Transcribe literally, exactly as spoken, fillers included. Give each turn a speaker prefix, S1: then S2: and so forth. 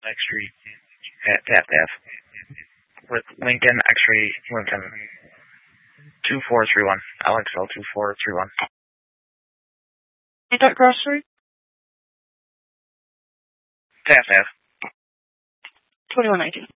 S1: X-ray Taft Ave. With Lincoln, X-ray Lincoln. two four three one. Alex L two four three one.
S2: Ain't that grocery?
S1: Taft Ave.
S2: twenty-one nineteen.